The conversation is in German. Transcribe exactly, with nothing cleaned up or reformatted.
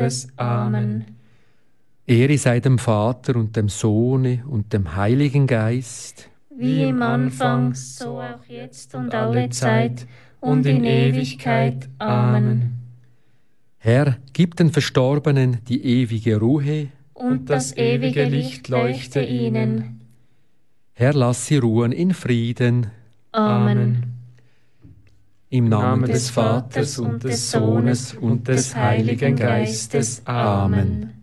Amen. Ehre sei dem Vater und dem Sohne und dem Heiligen Geist, Wie im Anfang, so auch jetzt und alle Zeit und in Ewigkeit. Amen. Herr, gib den Verstorbenen die ewige Ruhe, Und das ewige Licht leuchte ihnen. Herr, lass sie ruhen in Frieden. Amen. Im Namen des Vaters und des Sohnes und des Heiligen Geistes. Amen.